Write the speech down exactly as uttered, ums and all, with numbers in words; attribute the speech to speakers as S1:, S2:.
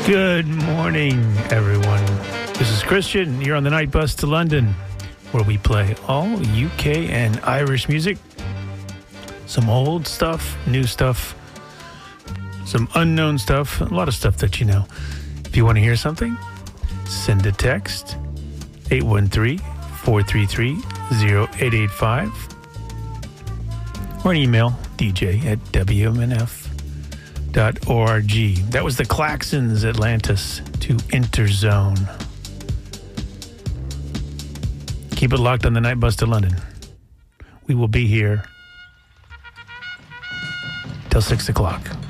S1: Good morning, everyone. This is Christian. You're on the Night Bus to London, where we play all U K and Irish music. Some old stuff, new stuff, some unknown stuff, a lot of stuff that you know. If you want to hear something, send a text, eight one three, four three three, zero eight eight five, or an email, d j at w m n f dot org. That was the Claxons, Atlantis to Interzone. Keep it locked on the Night Bus to London. We will be here till six o'clock.